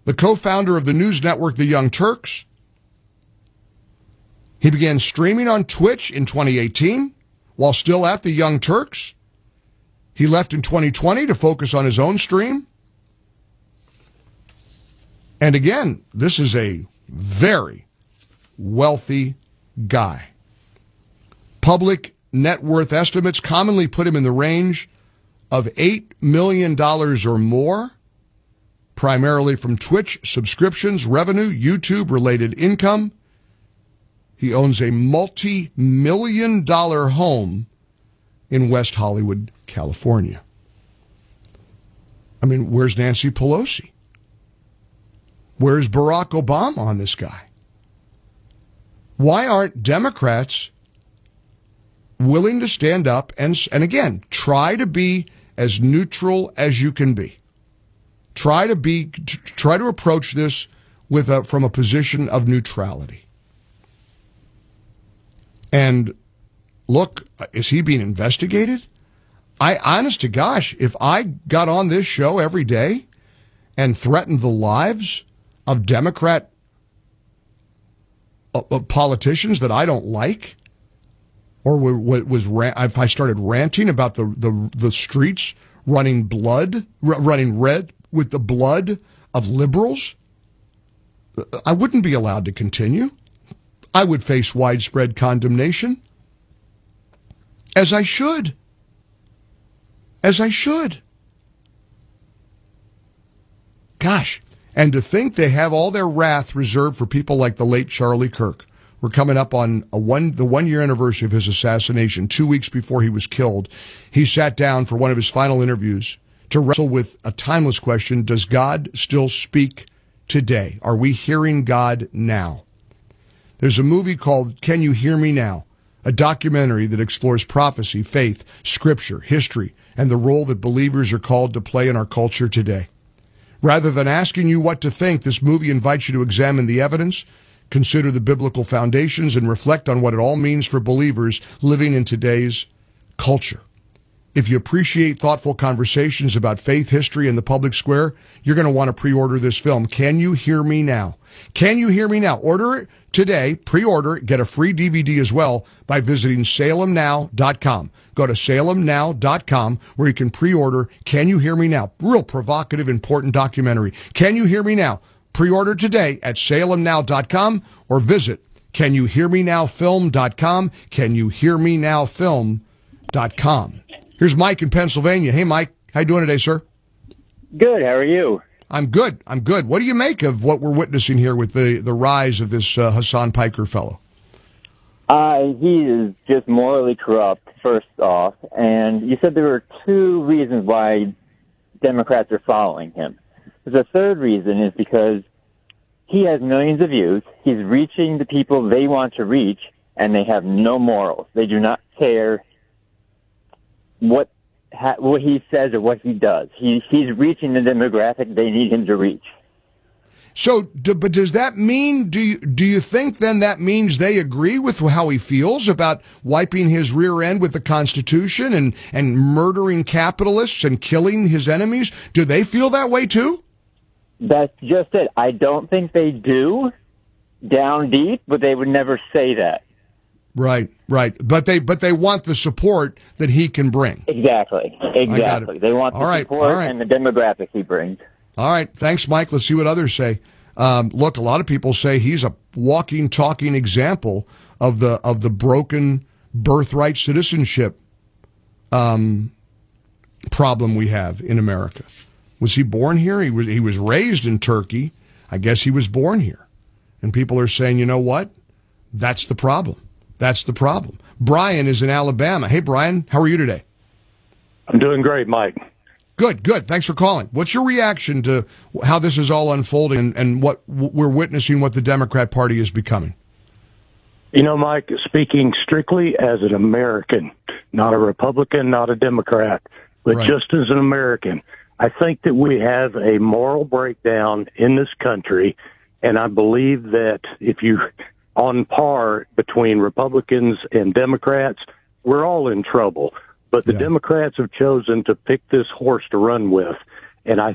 the co-founder of the news network The Young Turks. He began streaming on Twitch in 2018 while still at The Young Turks. He left in 2020 to focus on his own stream. And again, this is a very wealthy guy. Public net worth estimates commonly put him in the range of $8 million or more, primarily from Twitch subscriptions, revenue, YouTube-related income. He owns a multi-million-dollar home in West Hollywood, California. I mean, where's Nancy Pelosi? Where's Barack Obama on this guy? Why aren't Democrats willing to stand up and again, try to be as neutral as you can be? Try to approach this from a position of neutrality. And look, is he being investigated? Honest to gosh, if I got on this show every day and threatened the lives of Democrat politicians that I don't like, or if I started ranting about the streets running red with the blood of liberals, I wouldn't be allowed to continue. I would face widespread condemnation. As I should. Gosh, and to think they have all their wrath reserved for people like the late Charlie Kirk. We're coming up on the 1 year anniversary of his assassination, 2 weeks before he was killed. He sat down for one of his final interviews to wrestle with a timeless question: does God still speak today? Are we hearing God now? There's a movie called Can You Hear Me Now? A documentary that explores prophecy, faith, scripture, history, and the role that believers are called to play in our culture today. Rather than asking you what to think, this movie invites you to examine the evidence, consider the biblical foundations, and reflect on what it all means for believers living in today's culture. If you appreciate thoughtful conversations about faith, history, and the public square, you're going to want to pre-order this film. Can You Hear Me Now? Can You Hear Me Now? Order it today, pre-order it, get a free DVD as well by visiting salemnow.com. Go to salemnow.com where you can pre-order Can You Hear Me Now? Real provocative, important documentary. Can You Hear Me Now? Pre-order today at salemnow.com or visit CanYouHearMeNowFilm.com, CanYouHearMeNowFilm.com. Here's Mike in Pennsylvania. Hey, Mike. How you doing today, sir? Good. How are you? I'm good. What do you make of what we're witnessing here with the rise of this Hassan Piker fellow? He is just morally corrupt, first off. And you said there were two reasons why Democrats are following him. The third reason is because he has millions of views. He's reaching the people they want to reach, and they have no morals. They do not care what he says or what he does. He's reaching the demographic they need him to reach. So, but does that mean, do you think then that means they agree with how he feels about wiping his rear end with the Constitution and murdering capitalists and killing his enemies? Do they feel that way too? That's just it. I don't think they do down deep, but they would never say that. Right. But they want the support that he can bring. Exactly. They want the support and the demographic he brings. All right. Thanks, Mike. Let's see what others say. Look, a lot of people say he's a walking, talking example of the broken birthright citizenship problem we have in America. Was he born here? He was raised in Turkey. I guess he was born here. And people are saying, you know what? That's the problem. Brian is in Alabama. Hey, Brian, how are you today? I'm doing great, Mike. Good. Thanks for calling. What's your reaction to how this is all unfolding and what we're witnessing, what the Democrat Party is becoming? You know, Mike, speaking strictly as an American, not a Republican, not a Democrat, but just as an American, I think that we have a moral breakdown in this country, and I believe that if you on par between Republicans and Democrats, we're all in trouble. But the Democrats have chosen to pick this horse to run with, and I